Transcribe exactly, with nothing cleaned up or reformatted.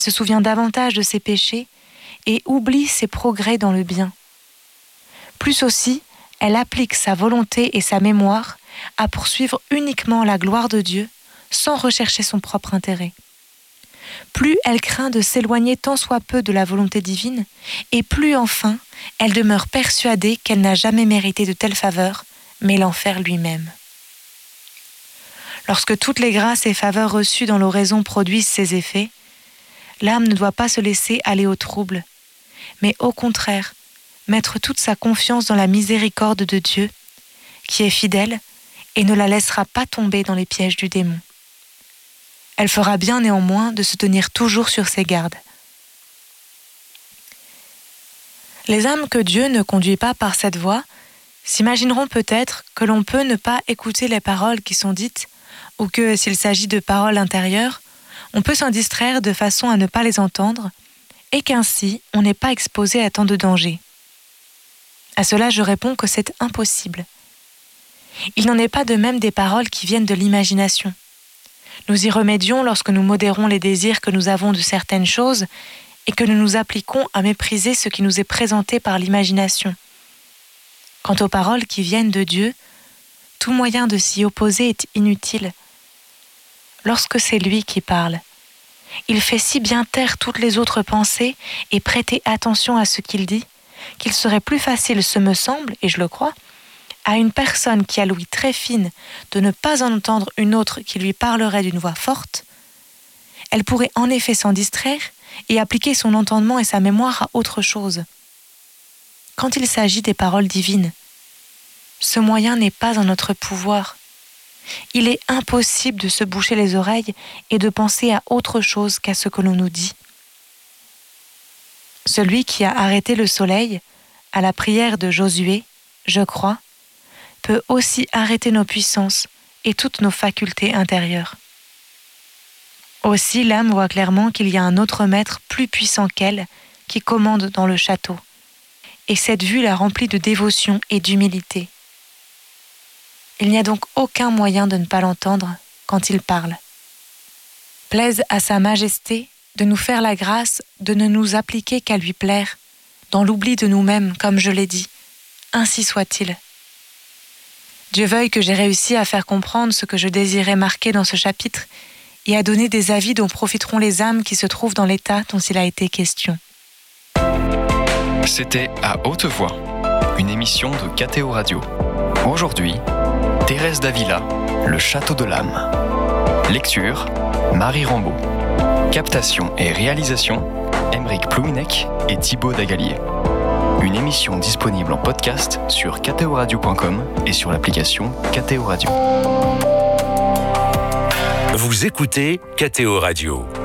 se souvient davantage de ses péchés et oublie ses progrès dans le bien. Plus aussi, elle applique sa volonté et sa mémoire à poursuivre uniquement la gloire de Dieu sans rechercher son propre intérêt. Plus elle craint de s'éloigner tant soit peu de la volonté divine, et plus enfin elle demeure persuadée qu'elle n'a jamais mérité de telles faveurs, mais l'enfer lui-même. Lorsque toutes les grâces et faveurs reçues dans l'oraison produisent ces effets, l'âme ne doit pas se laisser aller au trouble, mais au contraire, mettre toute sa confiance dans la miséricorde de Dieu, qui est fidèle et ne la laissera pas tomber dans les pièges du démon. Elle fera bien néanmoins de se tenir toujours sur ses gardes. Les âmes que Dieu ne conduit pas par cette voie s'imagineront peut-être que l'on peut ne pas écouter les paroles qui sont dites, ou que, s'il s'agit de paroles intérieures, on peut s'en distraire de façon à ne pas les entendre, et qu'ainsi on n'est pas exposé à tant de dangers. À cela, je réponds que c'est impossible. Il n'en est pas de même des paroles qui viennent de l'imagination. Nous y remédions lorsque nous modérons les désirs que nous avons de certaines choses et que nous nous appliquons à mépriser ce qui nous est présenté par l'imagination. Quant aux paroles qui viennent de Dieu, tout moyen de s'y opposer est inutile. Lorsque c'est lui qui parle, il fait si bien taire toutes les autres pensées et prêter attention à ce qu'il dit, qu'il serait plus facile, ce me semble, et je le crois, à une personne qui a l'ouïe très fine de ne pas en entendre une autre qui lui parlerait d'une voix forte. Elle pourrait en effet s'en distraire et appliquer son entendement et sa mémoire à autre chose. Quand il s'agit des paroles divines, ce moyen n'est pas en notre pouvoir. Il est impossible de se boucher les oreilles et de penser à autre chose qu'à ce que l'on nous dit. Celui qui a arrêté le soleil, à la prière de Josué, je crois, peut aussi arrêter nos puissances et toutes nos facultés intérieures. Aussi, l'âme voit clairement qu'il y a un autre maître plus puissant qu'elle qui commande dans le château, et cette vue la remplit de dévotion et d'humilité. Il n'y a donc aucun moyen de ne pas l'entendre quand il parle. Plaise à sa majesté de nous faire la grâce de ne nous appliquer qu'à lui plaire, dans l'oubli de nous-mêmes, comme je l'ai dit. Ainsi soit-il. Dieu veuille que j'ai réussi à faire comprendre ce que je désirais marquer dans ce chapitre et à donner des avis dont profiteront les âmes qui se trouvent dans l'état dont il a été question. C'était À Haute Voix, une émission de K T O Radio. Aujourd'hui, Thérèse d'Avila, Le Château de l'âme. Lecture, Marie Rambaud. Captation et réalisation, Aymeric Plouinec et Thibaut Dagalier. Une émission disponible en podcast sur k t o radio point com et sur l'application K T O Radio. Vous écoutez K T O Radio.